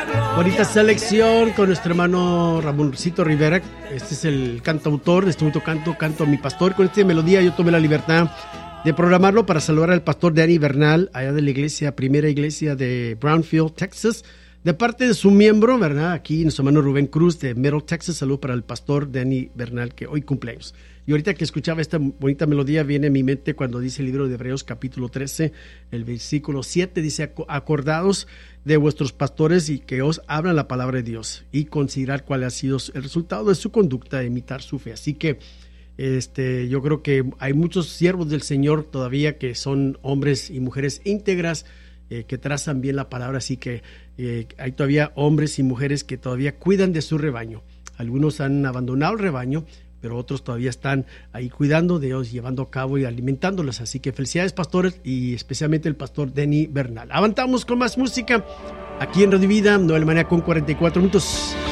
Bonita selección con nuestro hermano Ramoncito Rivera. Este es el cantautor de este bonito canto a mi pastor. Con esta melodía yo tomé la libertad de programarlo para saludar al pastor Danny Bernal, allá de la iglesia, primera iglesia de Brownfield, Texas. De parte de su miembro, ¿verdad? Aquí nuestro hermano Rubén Cruz de Middle Texas. Saludo para el pastor Danny Bernal, que hoy cumpleaños. Y ahorita que escuchaba esta bonita melodía, viene a mi mente cuando dice el libro de Hebreos capítulo 13, el versículo 7, dice: acordaos de vuestros pastores y que os hablan la palabra de Dios y considerar cuál ha sido el resultado de su conducta, de imitar su fe. Así que yo creo que hay muchos siervos del Señor todavía que son hombres y mujeres íntegras, que trazan bien la palabra, así que hay todavía hombres y mujeres que todavía cuidan de su rebaño. Algunos han abandonado el rebaño, pero otros todavía están ahí cuidando de ellos, llevando a cabo y alimentándolos. Así que felicidades, pastores, y especialmente el pastor Danny Bernal. Avanzamos con más música aquí en Radio Vida, 9 de la mañana con 44 minutos.